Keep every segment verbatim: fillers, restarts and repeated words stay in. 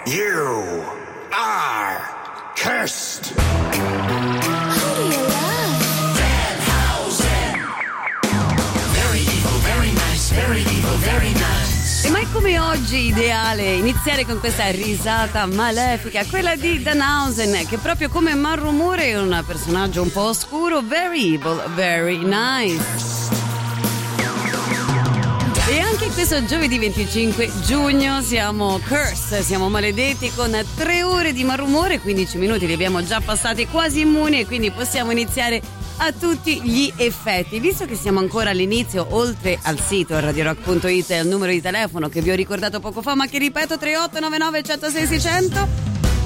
You are cursed. How do you lie? Danhausen. Very evil, very nice, very evil, very nice. E mai come oggi ideale iniziare con questa risata malefica, quella di Danhausen, che proprio come Malrumore è un personaggio un po' oscuro, very evil, very nice. E anche questo giovedì venticinque giugno siamo cursed, siamo maledetti con tre ore di malumore, quindici minuti li abbiamo già passati quasi immuni e quindi possiamo iniziare a tutti gli effetti. Visto che siamo ancora all'inizio, oltre al sito radio rock punto it e al numero di telefono che vi ho ricordato poco fa ma che ripeto tre otto nove nove uno zero sei sei zero zero,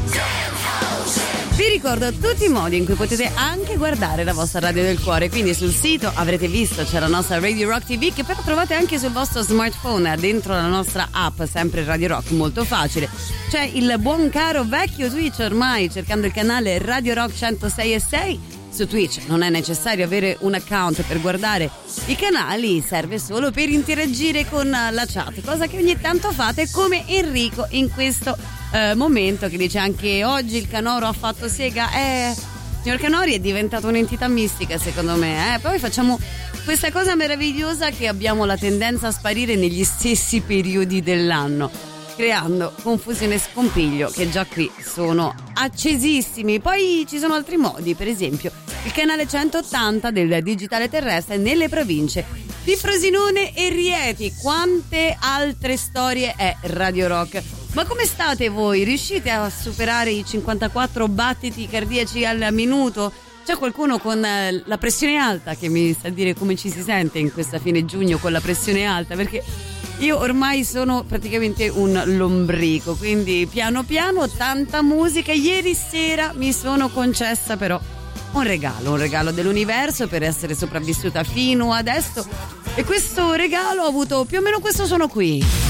vi ricordo tutti i modi in cui potete anche guardare la vostra radio del cuore. Quindi sul sito avrete visto c'è la nostra Radio Rock T V, che però trovate anche sul vostro smartphone dentro la nostra app, sempre Radio Rock, molto facile. C'è il buon caro vecchio Twitch ormai, cercando il canale Radio Rock centosei e sei. Su Twitch non è necessario avere un account per guardare i canali, serve solo per interagire con la chat, cosa che ogni tanto fate, come Enrico in questo eh, momento, che dice anche oggi il Canoro ha fatto sega. Eh, signor Canori è diventato un'entità mistica secondo me, eh? Poi facciamo questa cosa meravigliosa che abbiamo la tendenza a sparire negli stessi periodi dell'anno, creando confusione e scompiglio che già qui sono accesissimi. Poi ci sono altri modi, per esempio il canale centottanta del digitale terrestre nelle province di Frosinone e Rieti. Quante altre storie è Radio Rock. Ma come state voi? Riuscite a superare i cinquantaquattro battiti cardiaci al minuto? C'è qualcuno con la pressione alta che mi sa dire come ci si sente in questa fine giugno con la pressione alta? Perché io ormai sono praticamente un lombrico, quindi piano piano tanta musica. Ieri sera mi sono concessa però un regalo, un regalo dell'universo per essere sopravvissuta fino adesso, e questo regalo ho avuto più o meno questo suono qui.